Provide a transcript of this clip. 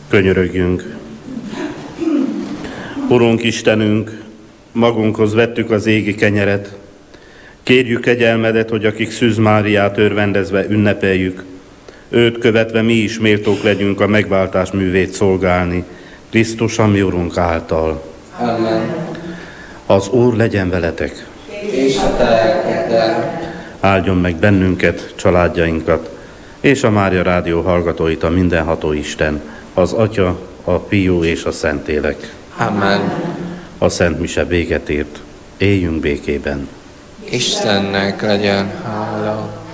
Könyörögjünk. Urunk Istenünk, magunkhoz vettük az égi kenyeret. Kérjük kegyelmedet, hogy akik Szűz Máriát örvendezve ünnepeljük, őt követve mi is méltók legyünk a megváltás művét szolgálni, Krisztus, a mi Urunk által. Amen. Az Úr legyen veletek. És a te lelkeddel. Áldjon meg bennünket, családjainkat, és a Mária Rádió hallgatóit a mindenható Isten, az Atya, a Fiú és a Szentlélek. Amen. A Szent Mise véget ért. Éljünk békében. Istennek legyen hála.